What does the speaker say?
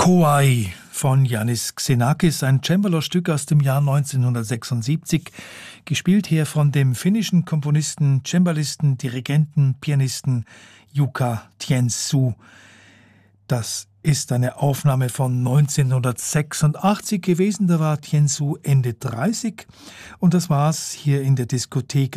Koai von Yannis Xenakis, ein Cembalo-Stück aus dem Jahr 1976, gespielt hier von dem finnischen Komponisten, Cembalisten, Dirigenten, Pianisten Jukka Tiensuu. Das ist eine Aufnahme von 1986 gewesen, da war Tiensuu Ende 30 und das war's hier in der Diskothek